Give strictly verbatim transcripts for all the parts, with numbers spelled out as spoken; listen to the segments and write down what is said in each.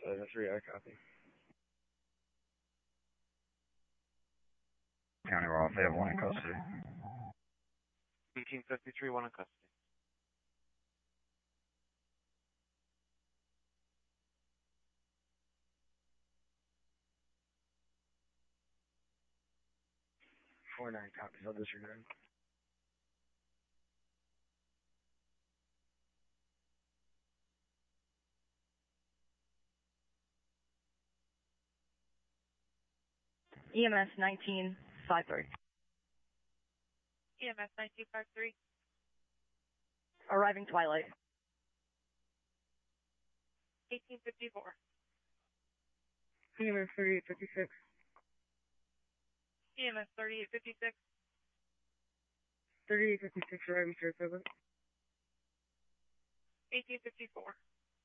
seven three, I copy. County Roll, they have one in custody. eighteen fifty-three, one in custody. four nine copies, I'll disregard. E M S nineteen fifty-three. E M S nineteen fifty-three. Arriving Twilight. eighteen fifty-four. E M S thirty-eight fifty-six. E M S thirty-eight fifty-six. thirty-eight fifty-six, arriving Saratoga. eighteen fifty-four.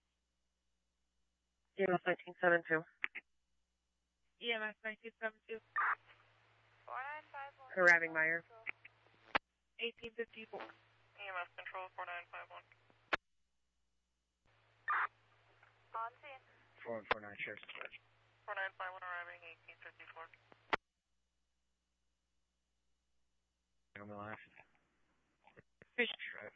E M S nineteen seventy-two. E M S nineteen seventy-two. four nine five one. Arriving Meyer. eighteen fifty-four. E M S control four nine five one. On scene. four one four nine, Sheriff's Dispatch. four nine five one arriving eighteen fifty-four. On the left. Fish. Right.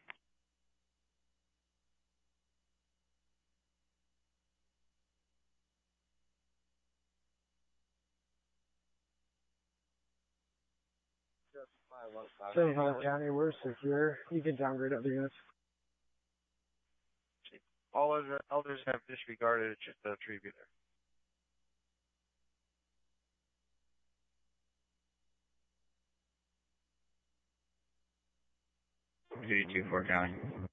seven five County, we're secure. You can downgrade other units. All other elders have disregarded, it's just a tributor. Duty two four County.